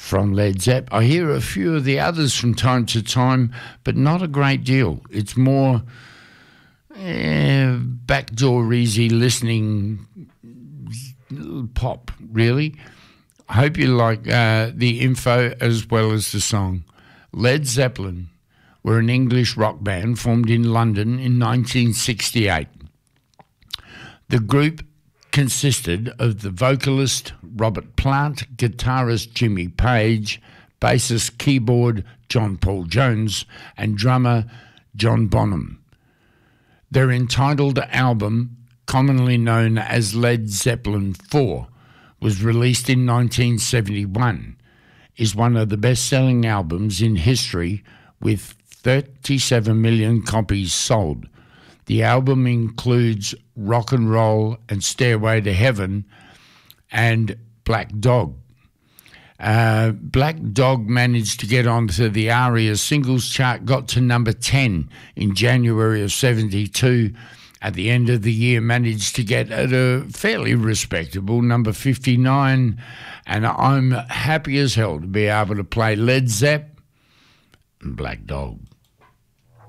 from Led Zepp. I hear a few of the others from time to time, but not a great deal. It's more backdoor easy listening pop, really. I hope you like the info as well as the song. Led Zeppelin were an English rock band formed in London in 1968. The group consisted of the vocalist Robert Plant, guitarist Jimmy Page, bassist keyboard John Paul Jones, and drummer John Bonham. Their entitled album, commonly known as Led Zeppelin IV, was released in 1971, is one of the best-selling albums in history with 37 million copies sold. The album includes Rock and Roll and Stairway to Heaven and Black Dog. Black Dog managed to get onto the ARIA singles chart, got to number 10 in January of 72. At the end of the year, managed to get at a fairly respectable number 59. And I'm happy as hell to be able to play Led Zepp and Black Dog.